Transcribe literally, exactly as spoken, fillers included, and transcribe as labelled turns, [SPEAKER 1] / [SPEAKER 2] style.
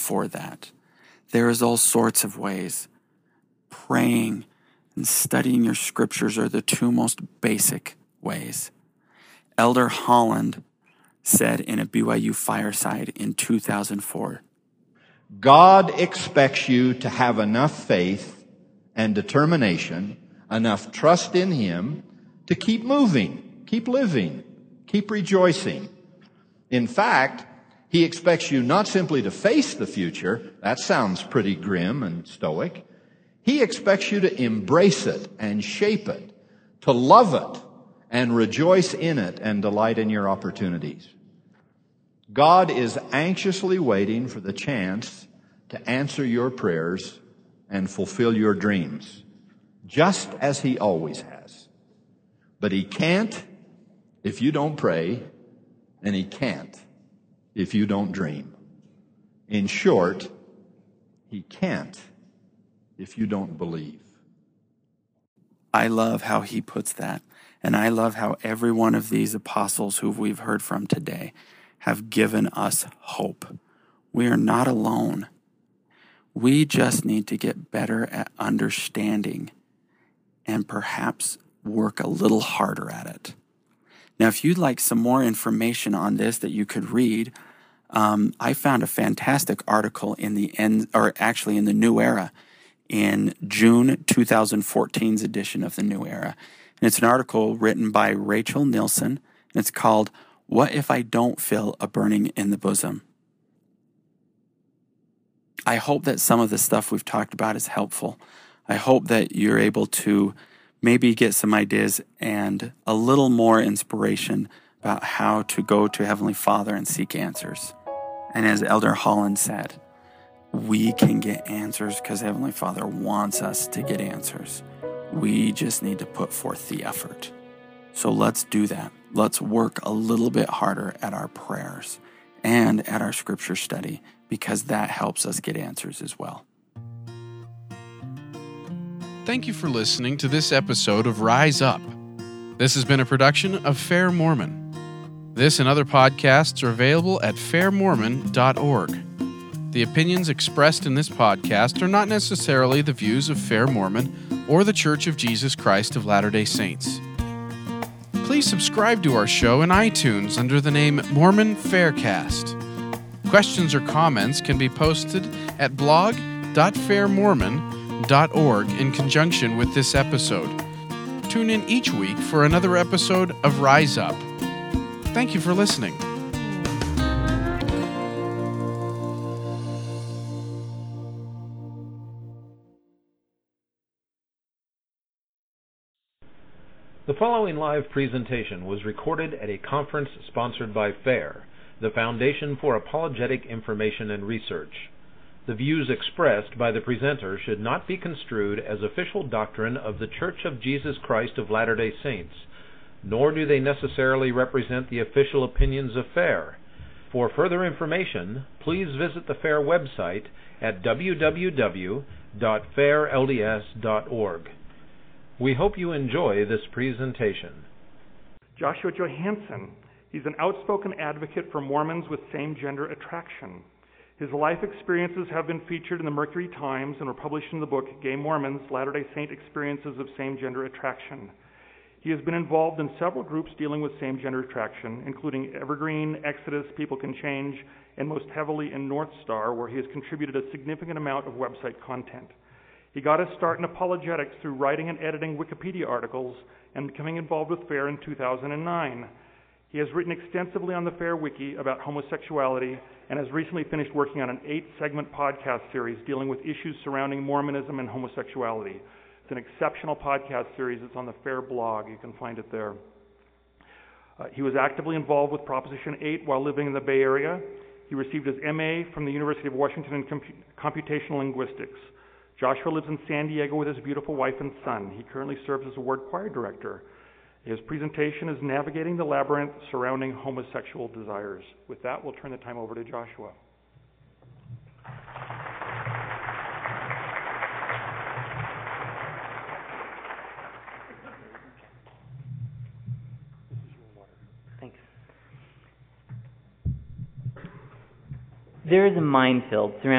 [SPEAKER 1] for that. There is all sorts of ways. Praying and studying your scriptures are the two most basic ways. Elder Holland said in a B Y U fireside in two thousand four,
[SPEAKER 2] God expects you to have enough faith and determination, enough trust in Him to keep moving, keep living, keep rejoicing. In fact, He expects you not simply to face the future. That sounds pretty grim and stoic. He expects you to embrace it and shape it, to love it and rejoice in it and delight in your opportunities. God is anxiously waiting for the chance to answer your prayers and fulfill your dreams, just as He always has. But He can't if you don't pray, and He can't if you don't dream. In short, He can't if you don't believe.
[SPEAKER 1] I love how he puts that, and I love how every one of these apostles who we've heard from today have given us hope. We are not alone. We just need to get better at understanding and perhaps work a little harder at it. Now, if you'd like some more information on this that you could read, um, I found a fantastic article in the end, or actually in the New Era, in June twenty fourteen's edition of the New Era. And it's an article written by Rachel Nielsen, and it's called, "What If I Don't Feel a Burning in the Bosom?" I hope that some of the stuff we've talked about is helpful. I hope that you're able to maybe get some ideas and a little more inspiration about how to go to Heavenly Father and seek answers. And as Elder Holland said, we can get answers because Heavenly Father wants us to get answers. We just need to put forth the effort. So let's do that. Let's work a little bit harder at our prayers and at our scripture study, because that helps us get answers as well.
[SPEAKER 3] Thank you for listening to this episode of Rise Up. This has been a production of Fair Mormon. This and other podcasts are available at fair mormon dot org. The opinions expressed in this podcast are not necessarily the views of Fair Mormon or the Church of Jesus Christ of Latter-day Saints. Please subscribe to our show in iTunes under the name Mormon Faircast. Questions or comments can be posted at blog dot fair mormon dot org in conjunction with this episode. Tune in each week for another episode of Rise Up. Thank you for listening.
[SPEAKER 4] The following live presentation was recorded at a conference sponsored by FAIR, the Foundation for Apologetic Information and Research. The views expressed by the presenter should not be construed as official doctrine of the Church of Jesus Christ of Latter-day Saints, nor do they necessarily represent the official opinions of FAIR. For further information, please visit the FAIR website at w w w dot fair l d s dot org. We hope you enjoy this presentation.
[SPEAKER 5] Joshua Johansson. He's an outspoken advocate for Mormons with same-gender attraction. His life experiences have been featured in the Mercury Times and were published in the book Gay Mormons, Latter-day Saint Experiences of Same-Gender Attraction. He has been involved in several groups dealing with same-gender attraction, including Evergreen, Exodus, People Can Change, and most heavily in North Star, where he has contributed a significant amount of website content. He got his start in apologetics through writing and editing Wikipedia articles and becoming involved with FAIR in two thousand nine. He has written extensively on the FAIR Wiki about homosexuality and has recently finished working on an eight-segment podcast series dealing with issues surrounding Mormonism and homosexuality. It's an exceptional podcast series. It's on the FAIR blog. You can find it there. Uh, he was actively involved with Proposition eight while living in the Bay Area. He received his M A from the University of Washington in compu- computational linguistics. Joshua lives in San Diego with his beautiful wife and son. He currently serves as a ward choir director. His presentation is Navigating the Labyrinth Surrounding Homosexual Desires. With that, we'll turn the time over to Joshua.
[SPEAKER 6] Thanks. There is a minefield surrounding